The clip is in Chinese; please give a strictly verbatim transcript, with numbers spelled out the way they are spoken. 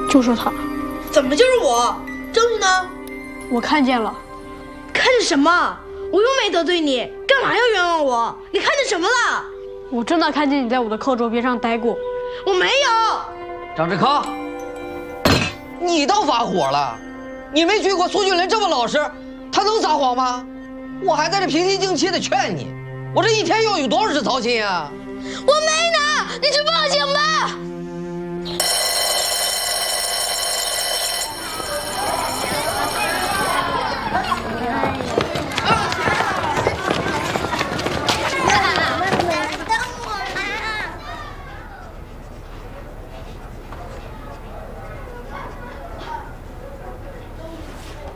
就是他。 怎么就是我？证据呢？ 我看见了。 看见什么？我又没得罪你，干嘛要冤枉我？你看见什么了？ 我真的看见你在我的课桌边上待过。 我没有。 张志康，你倒发火了！你没觉过苏俊林这么老实，他能撒谎吗？我还在这平心静气的劝你，我这一天要有多少次操心啊？ 我没拿，你去报警吧。